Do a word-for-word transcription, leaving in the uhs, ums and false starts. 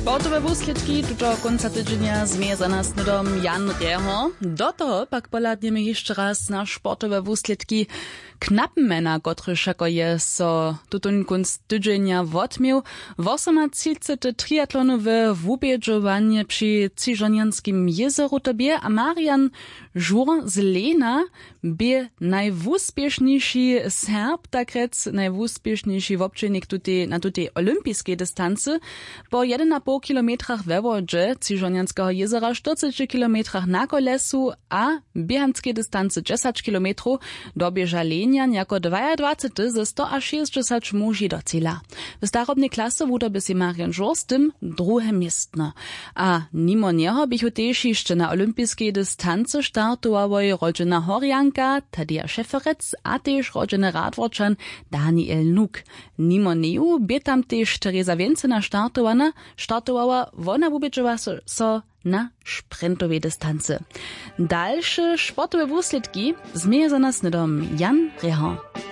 Sportowe wuslitki tuto konca tydzienia zmierza nas nudom Jan Reho. Do toho pak poladniemy jeszcze raz na sportowe wuslitki Knappenmänner, kotryszako je so tutun kunc tydzienia wotmił. osemnадцятый triatlonowe wubiedżowanie przy Ciżonianskim jezeru tobie, a Marian Żur z Lena by najwuspieszniejszy Serb, takrec najwuspieszniejszy wobczynik tutaj na tej olimpijskiej dystancy, po jeden i pół kilometrach we wodzie Ciżonianskiego jezera, czterdzieści kilometrach na kolesu, a biehanskiej dystancy dziesięć kilometrów dobieża Lenian jako dwadzieścia ze sto a sześćdziesiąt muži do cíla. W starobnej klasy wudoby si Marian Żur z tym drugie miejsce. A mimo niego bych też jeszcze na olimpijskiej dystancy startowała rodzina Horjanka, Tadija Šeferec, a też rodziny radworčan Daniel Nuk. Mimo niego by tam też Teresa Więcena startowana, startowała, wona wubiedżowa so na sprintowej dystancy. Dalsze sportowe wuslitki zmierza nas nudom Jan Reho.